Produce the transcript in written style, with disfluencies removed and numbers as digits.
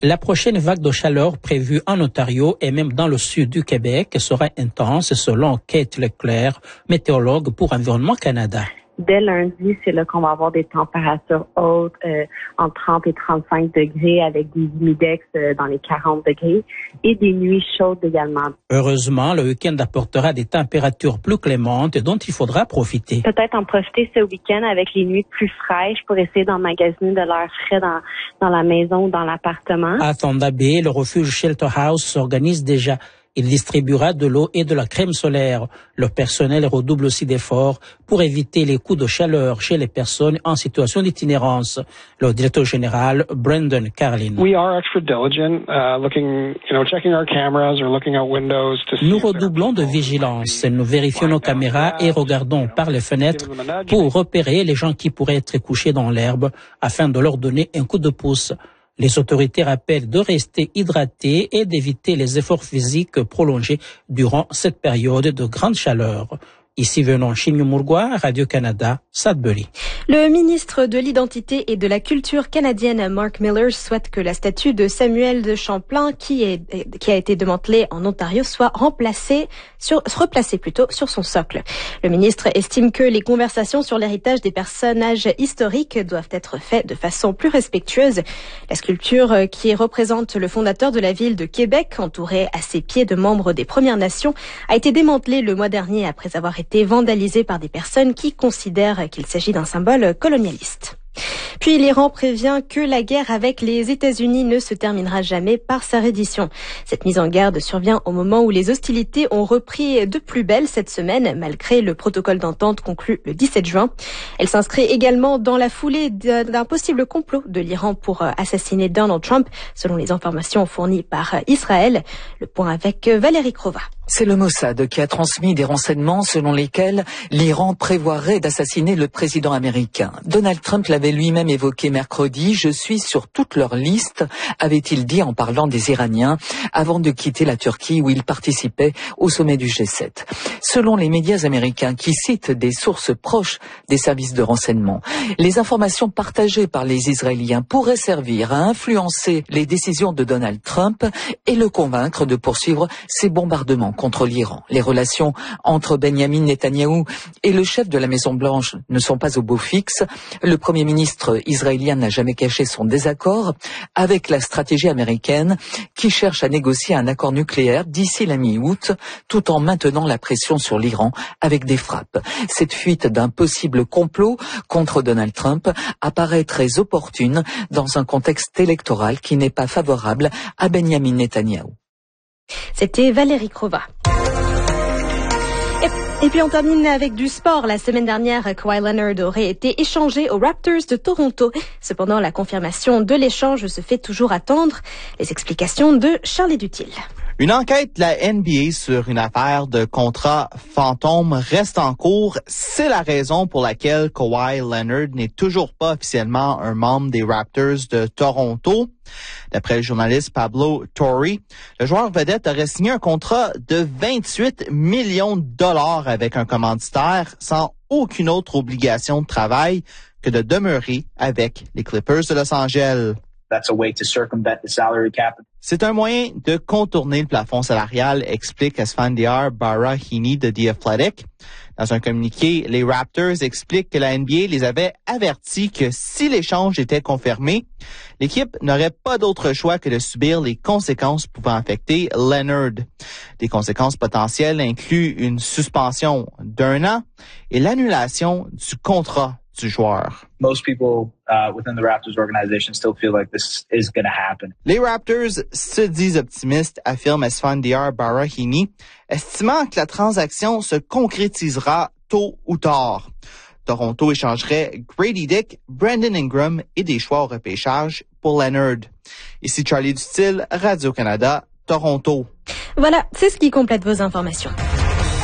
La prochaine vague de chaleur prévue en Ontario et même dans le sud du Québec sera intense selon Kate Leclerc, météorologue pour Environnement Canada. Dès lundi, c'est là qu'on va avoir des températures hautes, entre 30 et 35 degrés avec des humidex dans les 40 degrés et des nuits chaudes également. Heureusement, le week-end apportera des températures plus clémentes dont il faudra profiter. Peut-être en profiter ce week-end avec les nuits plus fraîches pour essayer d'emmagasiner de l'air frais dans la maison ou dans l'appartement. À Thunder Bay, le refuge Shelter House s'organise déjà. Il distribuera de l'eau et de la crème solaire. Le personnel redouble aussi d'efforts pour éviter les coups de chaleur chez les personnes en situation d'itinérance. Le directeur général, Brendan Carlin. Nous redoublons de vigilance. Nous vérifions nos caméras et regardons par les fenêtres pour repérer les gens qui pourraient être couchés dans l'herbe afin de leur donner un coup de pouce. Les autorités rappellent de rester hydratés et d'éviter les efforts physiques prolongés durant cette période de grande chaleur. Ici venons Chimio Mourgois, Radio-Canada, Sudbury. Le ministre de l'Identité et de la Culture canadienne, Mark Miller, souhaite que la statue de Samuel de Champlain, qui a été démantelée en Ontario, soit replacée sur son socle. Le ministre estime que les conversations sur l'héritage des personnages historiques doivent être faites de façon plus respectueuse. La sculpture qui représente le fondateur de la ville de Québec, entourée à ses pieds de membres des Premières Nations, a été démantelée le mois dernier après avoir été vandalisée par des personnes qui considèrent qu'il s'agit d'un symbole colonialiste. Puis l'Iran prévient que la guerre avec les États-Unis ne se terminera jamais par sa reddition. Cette mise en garde survient au moment où les hostilités ont repris de plus belle cette semaine, malgré le protocole d'entente conclu le 17 juin. Elle s'inscrit également dans la foulée d'un possible complot de l'Iran pour assassiner Donald Trump, selon les informations fournies par Israël. Le point avec Valérie Crova. C'est le Mossad qui a transmis des renseignements selon lesquels l'Iran prévoirait d'assassiner le président américain. Donald Trump l'avait lui-même évoqué mercredi. « Je suis sur toute leur liste », avait-il dit en parlant des Iraniens, avant de quitter la Turquie où il participait au sommet du G7. Selon les médias américains qui citent des sources proches des services de renseignement, les informations partagées par les Israéliens pourraient servir à influencer les décisions de Donald Trump et le convaincre de poursuivre ses bombardements contre l'Iran. Les relations entre Benjamin Netanyahou et le chef de la Maison-Blanche ne sont pas au beau fixe. Le Premier ministre israélien n'a jamais caché son désaccord avec la stratégie américaine qui cherche à négocier un accord nucléaire d'ici la mi-août, tout en maintenant la pression sur l'Iran avec des frappes. Cette fuite d'un possible complot contre Donald Trump apparaît très opportune dans un contexte électoral qui n'est pas favorable à Benjamin Netanyahou. C'était Valérie Crova. Et puis on termine avec du sport. La semaine dernière, Kawhi Leonard aurait été échangé aux Raptors de Toronto. Cependant, la confirmation de l'échange se fait toujours attendre. Les explications de Charlie Dutil. Une enquête de la NBA sur une affaire de contrat fantôme reste en cours. C'est la raison pour laquelle Kawhi Leonard n'est toujours pas officiellement un membre des Raptors de Toronto. D'après le journaliste Pablo Torre, le joueur vedette aurait signé un contrat de 28 millions de dollars avec un commanditaire sans aucune autre obligation de travail que de demeurer avec les Clippers de Los Angeles. C'est un moyen de contourner le plafond salarial, explique Esfandiar Barahini de The Athletic. Dans un communiqué, les Raptors expliquent que la NBA les avait avertis que si l'échange était confirmé, l'équipe n'aurait pas d'autre choix que de subir les conséquences pouvant affecter Leonard. Des conséquences potentielles incluent une suspension d'1 an et l'annulation du contrat du joueur. Most people within the Raptors organization still feel like this is going to happen. Les Raptors se disent optimistes, affirme Esfandiar Barahini, estimant que la transaction se concrétisera tôt ou tard. Toronto échangerait Grady Dick, Brandon Ingram et des choix au repêchage pour Leonard. Ici Charlie Dutil, Radio-Canada, Toronto. Voilà, c'est ce qui complète vos informations.